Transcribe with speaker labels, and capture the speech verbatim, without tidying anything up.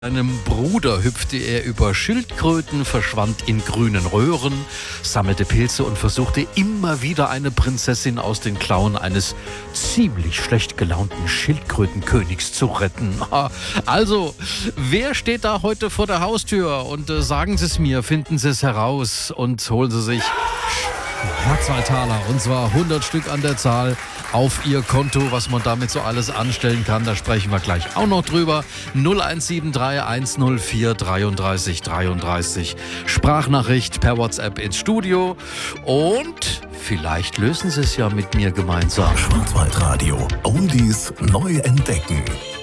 Speaker 1: Seinem Bruder hüpfte er über Schildkröten, verschwand in grünen Röhren, sammelte Pilze und versuchte immer wieder eine Prinzessin aus den Klauen eines ziemlich schlecht gelaunten Schildkrötenkönigs zu retten. Also, wer steht da heute vor der Haustür? Und äh, sagen Sie es mir, finden Sie es heraus und holen Sie sich Herzwaldtaler, und zwar hundert Stück an der Zahl auf Ihr Konto. Was man damit so alles anstellen kann, da sprechen wir gleich auch noch drüber. null eins sieben drei eins null vier drei drei drei drei. Sprachnachricht per WhatsApp ins Studio und vielleicht lösen Sie es ja mit mir gemeinsam.
Speaker 2: Schwarzwaldradio. Oldies neu entdecken.